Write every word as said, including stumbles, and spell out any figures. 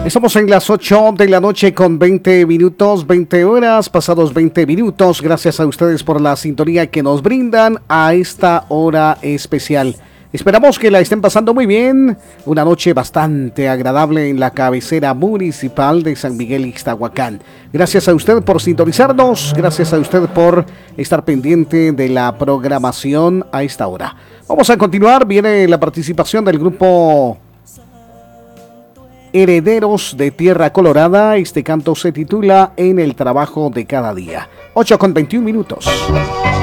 Estamos en las ocho de la noche con veinte minutos, veinte horas, pasados veinte minutos. Gracias a ustedes por la sintonía que nos brindan a esta hora especial. Esperamos que la estén pasando muy bien. Una noche bastante agradable en la cabecera municipal de San Miguel Ixtahuacán. Gracias a usted por sintonizarnos. Gracias a usted por estar pendiente de la programación a esta hora. Vamos a continuar. Viene la participación del grupo Herederos de Tierra Colorada. Este canto se titula En el trabajo de cada día. ocho con veintiún minutos.